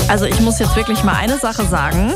Also ich muss jetzt wirklich mal eine Sache sagen.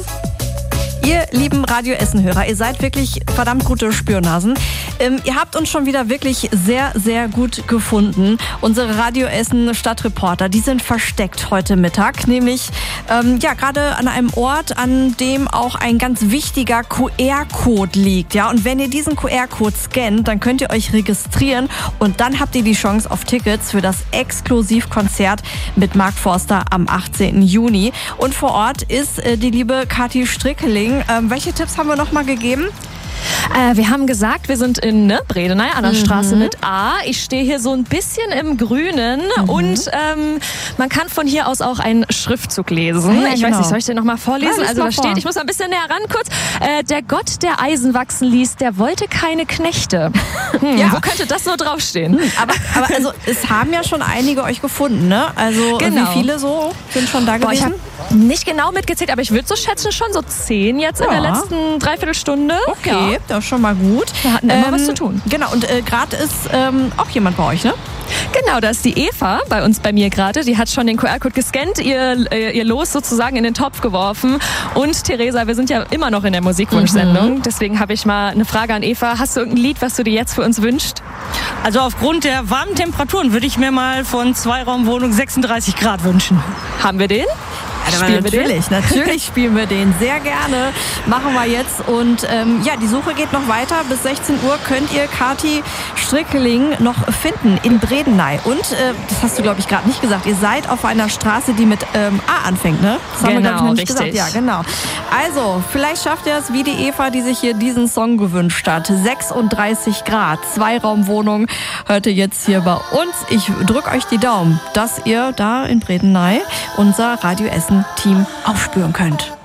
Ihr lieben Radio Essen-Hörer, ihr seid wirklich verdammt gute Spürnasen. Ihr habt uns schon wieder wirklich sehr, sehr gut gefunden. Unsere Radio Essen Stadtreporter, die sind versteckt heute Mittag. Nämlich gerade an einem Ort, an dem auch ein ganz wichtiger QR-Code liegt. Ja? Und wenn ihr diesen QR-Code scannt, dann könnt ihr euch registrieren. Und dann habt ihr die Chance auf Tickets für das Exklusivkonzert mit Mark Forster am 18. Juni. Und vor Ort ist die liebe Kathi Strickeling. Welche Tipps haben wir noch mal gegeben? Wir haben gesagt, wir sind in Bredeney an der Straße mit A. Ich stehe hier so ein bisschen im Grünen und man kann von hier aus auch einen Schriftzug lesen. Ja, ich weiß nicht, soll ich den noch mal vorlesen? Ja, also da steht, ich muss ein bisschen näher ran kurz. Der Gott, der Eisen wachsen ließ, der wollte keine Knechte. Ja. Wo könnte das nur draufstehen? Aber also es haben ja schon einige euch gefunden, ne? Also Genau. wie viele so sind schon da Ich gewesen? habe nicht genau mitgezählt, aber ich würde so schätzen, schon so 10 jetzt in der letzten Dreiviertelstunde. Okay, Ja. das ist schon mal gut. Wir hatten immer was zu tun. Genau, und gerade ist auch jemand bei euch, ne? Genau, da ist die Eva bei mir gerade. Die hat schon den QR-Code gescannt, ihr Los sozusagen in den Topf geworfen. Und Theresa, wir sind ja immer noch in der Musikwunschsendung. Deswegen habe ich mal eine Frage an Eva. Hast du irgendein Lied, was du dir jetzt für uns wünschst? Also aufgrund der warmen Temperaturen würde ich mir mal von Zweiraumwohnung 36 Grad wünschen. Haben wir den? Spielen wir den? Natürlich spielen wir den. Sehr gerne. Machen wir jetzt. Und die Suche geht noch weiter. Bis 16 Uhr könnt ihr Kathi Strickeling noch finden in Bredeney. Und, das hast du, glaube ich, gerade nicht gesagt, ihr seid auf einer Straße, die mit A anfängt, ne? Das haben wir, glaube ich, noch nicht gesagt. Ja, genau. Also, vielleicht schafft ihr es wie die Eva, die sich hier diesen Song gewünscht hat. 36 Grad, Zweiraumwohnung. Hört ihr jetzt hier bei uns. Ich drücke euch die Daumen, dass ihr da in Bredeney unser Radio Essen Team aufspüren könnt.